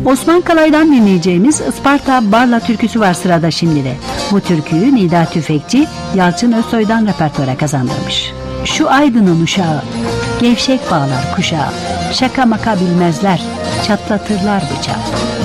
Osman Kalay'dan dinleyeceğimiz Isparta Barla türküsü var sırada şimdi de. Bu türküyü Nida Tüfekçi Yalçın Özsoy'dan repertuara kazandırmış. Şu Aydın'ın uşağı, gevşek bağlar kuşağı, şaka maka bilmezler, çatlatırlar bıçağı.